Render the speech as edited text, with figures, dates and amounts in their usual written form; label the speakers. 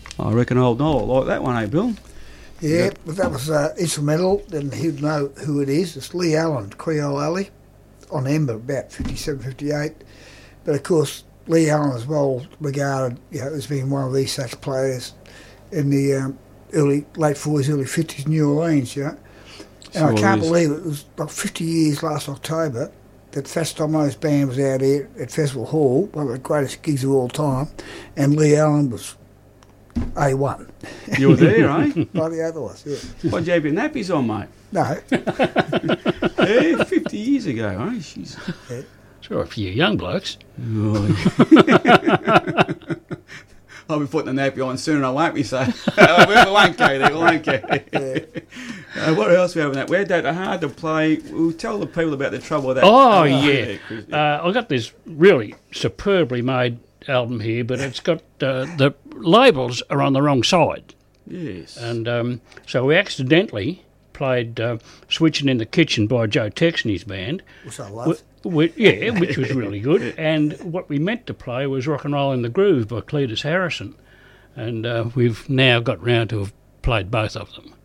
Speaker 1: I reckon old Noel like that one, eh, Bill?
Speaker 2: Yeah, but that was instrumental, and he'd know who it is. It's Lee Allen, Creole Alley, on Ember, about 57, 58. But of course, Lee Allen is well regarded, as being one of the sax players in the late 40s, early 50s New Orleans, And I can't believe it was like 50 years last October that Fats Domino's band was out here at Festival Hall, one of the greatest gigs of all time, and Lee Allen was A1.
Speaker 1: You were there, eh?
Speaker 2: Like the other was, yeah.
Speaker 1: What, did you have your nappies on, mate?
Speaker 2: No.
Speaker 1: Yeah, 50 years ago, eh? Jeez.
Speaker 2: Yeah.
Speaker 3: Sure, a few young blokes.
Speaker 1: I'll be putting the nappy on soon, I won't be, so we won't go there, we won't go there. What else we have in that? We had that hard to play. We'll tell the people about the trouble with that.
Speaker 3: Oh, yeah. I got this really superbly made album here, but it's got the labels are on the wrong side.
Speaker 1: Yes.
Speaker 3: And so we accidentally played Switching in the Kitchen by Joe Tex and his band.
Speaker 2: Which I love.
Speaker 3: Which was really good. And what we meant to play was Rock and Roll in the Groove by Cletus Harrison. And we've now got round to have played both of them.